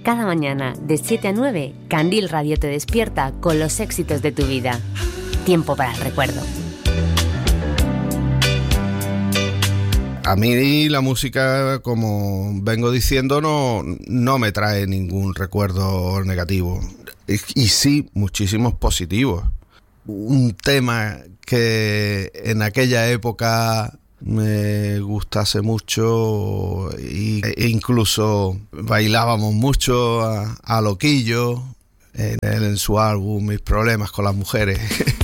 Cada mañana, de 7 a 9, Candil Radio te despierta con los éxitos de tu vida. Tiempo para el recuerdo. A mí la música, como vengo diciendo, no me trae ningún recuerdo negativo. Y sí, muchísimos positivos. Un tema que en aquella época me gustase mucho e incluso bailábamos mucho a Loquillo en su álbum Mis problemas con las mujeres.